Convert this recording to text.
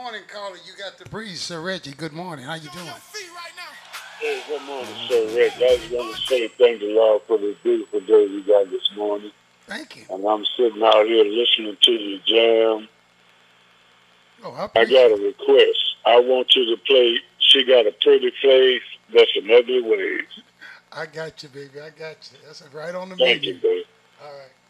morning, caller. You got the breeze, Sir Reggie. Good morning. How you doing? Hey, good morning, Sir Rick. I just want to say thank the Lord for this beautiful day we got this morning. Thank you. And I'm sitting out here listening to you jam. Oh, I got a request. I want you to play She Got a Pretty Face, That's Some Ugly Ways. I got you, baby. I got you. That's right on the Thank menu. you, baby. All right.